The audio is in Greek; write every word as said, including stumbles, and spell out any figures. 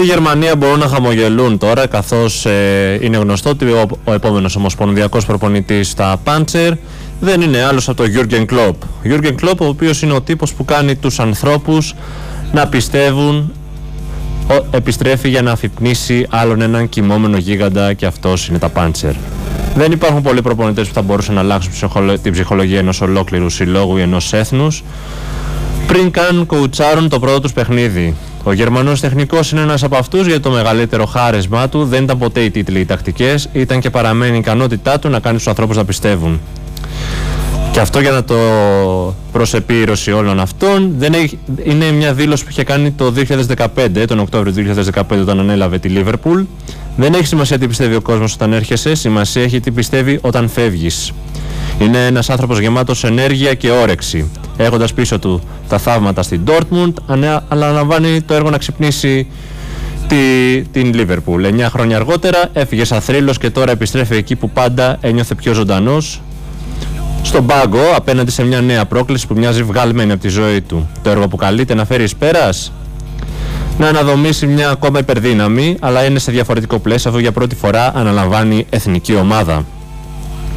Στη Γερμανία μπορούν να χαμογελούν τώρα, καθώς ε, είναι γνωστό ότι ο, ο επόμενος ομοσπονδιακός προπονητής στα Πάντσερ δεν είναι άλλος από τον Γιούργεν Κλοπ. Ο Γιούργεν Κλοπ, ο οποίος είναι ο τύπος που κάνει τους ανθρώπους να πιστεύουν, ο, επιστρέφει για να αφυπνίσει άλλον έναν κοιμόμενο γίγαντα, και αυτός είναι τα Πάντσερ. Δεν υπάρχουν πολλοί προπονητές που θα μπορούσαν να αλλάξουν ψυχολο... την ψυχολογία ενός ολόκληρου συλλόγου ή ενός έθνους πριν καν κοουτσάρουν το πρώτο τους παιχνίδι. Ο Γερμανός τεχνικός είναι ένας από αυτούς, γιατί το μεγαλύτερο χάρισμά του δεν ήταν ποτέ οι τίτλοι ή οι τακτικές, ήταν και παραμένει η ικανότητά του να κάνει τους ανθρώπους να πιστεύουν. Και αυτό, για να το προσεπίρρωση όλων αυτών, δεν έχει, είναι μια δήλωση που είχε κάνει το δύο χιλιάδες δεκαπέντε, τον Οκτώβριο του δύο χιλιάδες δεκαπέντε, όταν ανέλαβε τη Λίβερπουλ. Δεν έχει σημασία τι πιστεύει ο κόσμος όταν έρχεσαι, σημασία έχει τι πιστεύει όταν φεύγεις. Είναι ένας άνθρωπος γεμάτος ενέργεια και όρεξη, έχοντας πίσω του τα θαύματα στην Dortmund, αλλά αναλαμβάνει το έργο να ξυπνήσει τη, την Liverpool. Εννιά χρόνια αργότερα έφυγε σαν θρύλος και τώρα επιστρέφει εκεί που πάντα ένιωθε πιο ζωντανός, στον πάγκο, απέναντι σε μια νέα πρόκληση που μοιάζει βγάλμένη από τη ζωή του. Το έργο που καλείται να φέρει εις πέρας, να αναδομήσει μια ακόμα υπερδύναμη, αλλά είναι σε διαφορετικό πλαίσιο, αφού για πρώτη φορά αναλαμβάνει εθνική ομάδα.